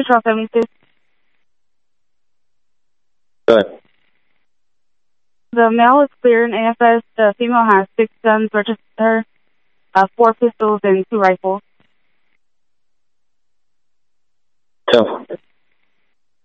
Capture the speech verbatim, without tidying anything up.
Control seventy-six. Go ahead. The male is clear in A F S. The female has six guns registered to her, uh, four pistols and two rifles. So.